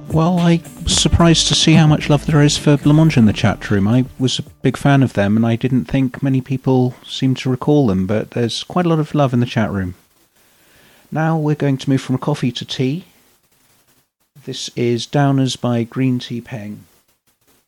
Well, I was surprised to see how much love there is for Blancmange in the chat room. I was a big fan of them, and I didn't think many people seemed to recall them, but there's quite a lot of love in the chat room. Now we're going to move from coffee to tea. This is Downers by Green Tea Peng.